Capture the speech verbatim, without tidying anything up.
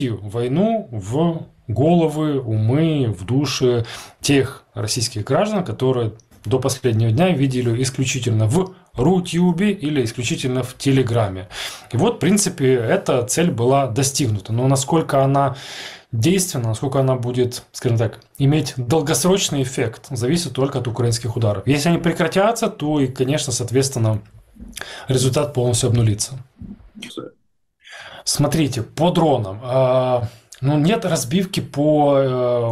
войну в головы, умы, в души тех российских граждан, которые до последнего дня видели исключительно в Рутюбе или исключительно в Телеграме. И вот, в принципе, эта цель была достигнута. Но насколько она действенна, насколько она будет, скажем так, иметь долгосрочный эффект, зависит только от украинских ударов. Если они прекратятся, то и, конечно, соответственно, результат полностью обнулится. Смотрите, по дронам. Ну, нет разбивки по